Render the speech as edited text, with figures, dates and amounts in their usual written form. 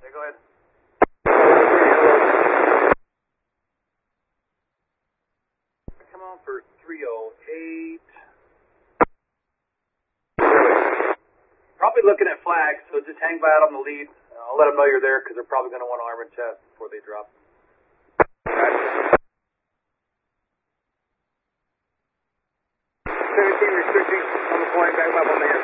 Okay, go ahead. Come on for 308. Probably looking at flags, so just hang by out on the lead. I'll let them know you're there because they're probably going to want to arm and chest before they drop. 17 restricting on the flying back level man.